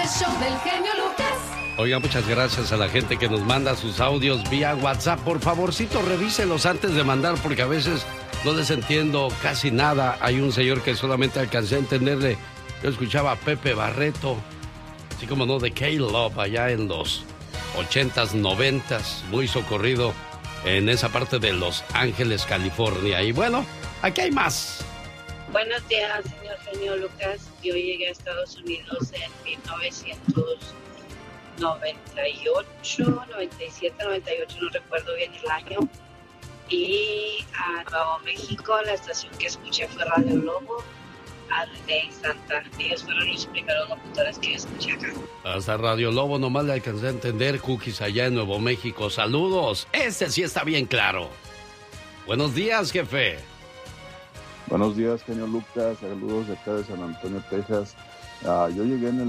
El show del genio Lucas. Oiga, muchas gracias a la gente que nos manda sus audios vía WhatsApp. Por favorcito, revíselos antes de mandar, porque a veces no les entiendo casi nada. Hay un señor que solamente alcancé a entenderle. Yo escuchaba a Pepe Barreto, así como no, de K-Love, allá en los 80s, 90s, muy socorrido en esa parte de Los Ángeles, California. Y bueno, aquí hay más. Buenos días, señor genio Lucas. Yo llegué a Estados Unidos en 1998, 97, 98, no recuerdo bien el año. Y a Nuevo México, la estación que escuché fue Radio Lobo, Adelaide y Santa. Ellos fueron los primeros locutores que yo escuché acá. Hasta Radio Lobo nomás le alcancé a entender, Cookies, allá en Nuevo México. Saludos, este sí está bien claro. Buenos días, jefe. Buenos días, genio Lucas. Saludos de acá de San Antonio, Texas. Yo llegué en el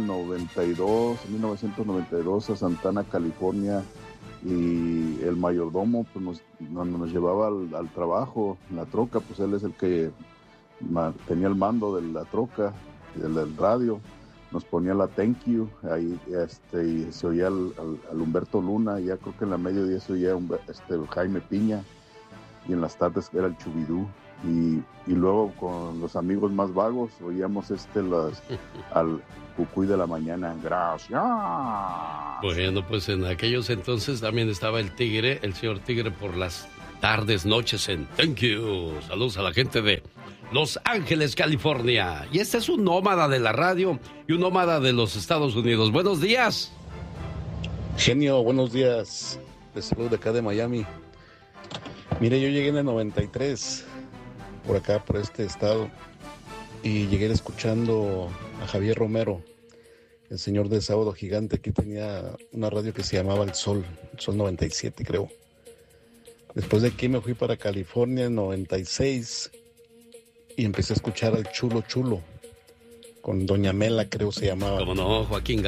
1992 a Santana, California, y el mayordomo pues, nos llevaba al trabajo, en la troca, pues él es el que tenía el mando de la troca, del radio. Nos ponía la Thank You, ahí y se oía al Humberto Luna, y ya creo que en la mediodía se oía Jaime Piña, y en las tardes era el Chubidú. Y luego con los amigos más vagos oíamos al Cucuy de la mañana. Gracias. Bueno, pues en aquellos entonces también estaba el Tigre, el señor Tigre, por las tardes, noches en Thank You. Saludos a la gente de Los Ángeles, California. Y este es un nómada de la radio y un nómada de los Estados Unidos. Buenos días. Genio, buenos días. Les saludo de acá de Miami. Mire, yo llegué en el 93, por acá, por este estado, y llegué escuchando a Javier Romero, el señor de Sábado Gigante. Aquí tenía una radio que se llamaba El Sol 97, creo. Después de aquí me fui para California en 96 y empecé a escuchar al Chulo Chulo, con Doña Mela, creo se llamaba. Como no, Joaquín